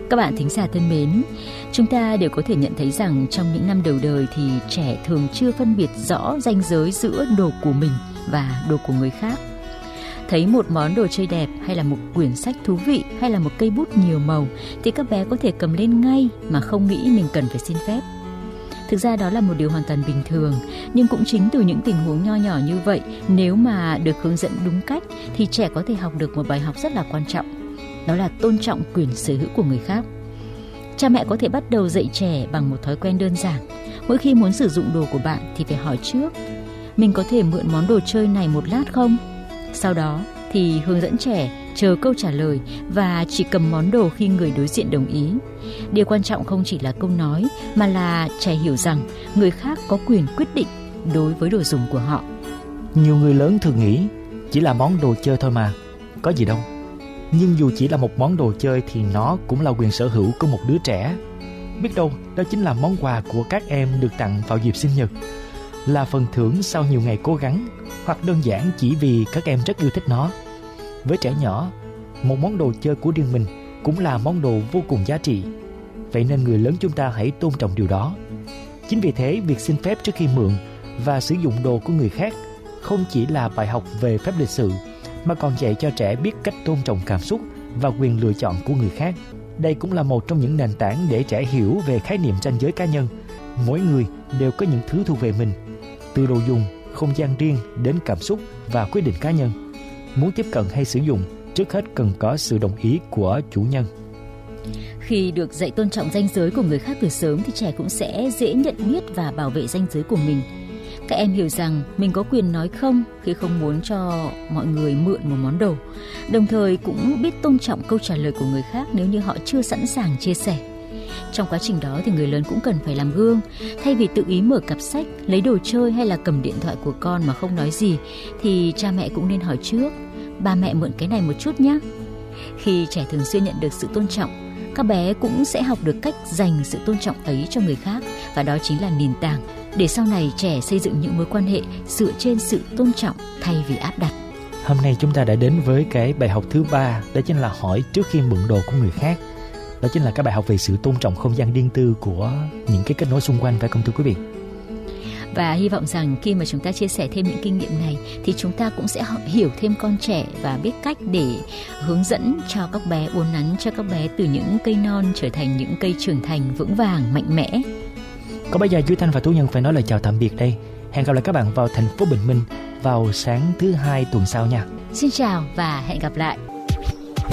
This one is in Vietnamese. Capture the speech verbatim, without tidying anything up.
Các bạn thính giả thân mến, chúng ta đều có thể nhận thấy rằng trong những năm đầu đời thì trẻ thường chưa phân biệt rõ ranh giới giữa đồ của mình và đồ của người khác. Thấy một món đồ chơi đẹp hay là một quyển sách thú vị hay là một cây bút nhiều màu thì các bé có thể cầm lên ngay mà không nghĩ mình cần phải xin phép. Thực ra đó là một điều hoàn toàn bình thường, nhưng cũng chính từ những tình huống nho nhỏ như vậy, nếu mà được hướng dẫn đúng cách thì trẻ có thể học được một bài học rất là quan trọng. Đó là tôn trọng quyền sở hữu của người khác. Cha mẹ có thể bắt đầu dạy trẻ bằng một thói quen đơn giản. Mỗi khi muốn sử dụng đồ của bạn thì phải hỏi trước: mình có thể mượn món đồ chơi này một lát không? Sau đó thì hướng dẫn trẻ chờ câu trả lời và chỉ cầm món đồ khi người đối diện đồng ý. Điều quan trọng không chỉ là câu nói mà là trẻ hiểu rằng người khác có quyền quyết định đối với đồ dùng của họ. Nhiều người lớn thường nghĩ chỉ là món đồ chơi thôi mà, có gì đâu. Nhưng dù chỉ là một món đồ chơi thì nó cũng là quyền sở hữu của một đứa trẻ. Biết đâu đó chính là món quà của các em được tặng vào dịp sinh nhật, là phần thưởng sau nhiều ngày cố gắng, hoặc đơn giản chỉ vì các em rất yêu thích nó. Với trẻ nhỏ, một món đồ chơi của riêng mình cũng là món đồ vô cùng giá trị. Vậy nên người lớn chúng ta hãy tôn trọng điều đó. Chính vì thế, việc xin phép trước khi mượn và sử dụng đồ của người khác không chỉ là bài học về phép lịch sự, mà còn dạy cho trẻ biết cách tôn trọng cảm xúc và quyền lựa chọn của người khác. Đây cũng là một trong những nền tảng để trẻ hiểu về khái niệm ranh giới cá nhân. Mỗi người đều có những thứ thuộc về mình, từ đồ dùng, không gian riêng đến cảm xúc và quyết định cá nhân. Muốn tiếp cận hay sử dụng, trước hết cần có sự đồng ý của chủ nhân. Khi được dạy tôn trọng ranh giới của người khác từ sớm thì trẻ cũng sẽ dễ nhận biết và bảo vệ ranh giới của mình. Các em hiểu rằng mình có quyền nói không khi không muốn cho mọi người mượn một món đồ. Đồng thời cũng biết tôn trọng câu trả lời của người khác nếu như họ chưa sẵn sàng chia sẻ. Trong quá trình đó thì người lớn cũng cần phải làm gương. Thay vì tự ý mở cặp sách, lấy đồ chơi hay là cầm điện thoại của con mà không nói gì, thì cha mẹ cũng nên hỏi trước: ba mẹ mượn cái này một chút nhé. Khi trẻ thường xuyên nhận được sự tôn trọng, các bé cũng sẽ học được cách dành sự tôn trọng ấy cho người khác. Và đó chính là nền tảng để sau này trẻ xây dựng những mối quan hệ dựa trên sự tôn trọng thay vì áp đặt. Hôm nay chúng ta đã đến với cái bài học thứ ba, đó chính là hỏi trước khi mượn đồ của người khác. Đó chính là cái bài học về sự tôn trọng không gian riêng tư của những cái kết nối xung quanh, phải không thưa quý vị? Và hy vọng rằng khi mà chúng ta chia sẻ thêm những kinh nghiệm này thì chúng ta cũng sẽ hiểu thêm con trẻ và biết cách để hướng dẫn cho các bé, uốn nắn cho các bé từ những cây non trở thành những cây trưởng thành vững vàng, mạnh mẽ. Còn bây giờ Duy Thanh và Tú Nhân phải nói lời chào tạm biệt đây. Hẹn gặp lại các bạn vào thành phố Bình Minh vào sáng thứ hai tuần sau nha. Xin chào và hẹn gặp lại.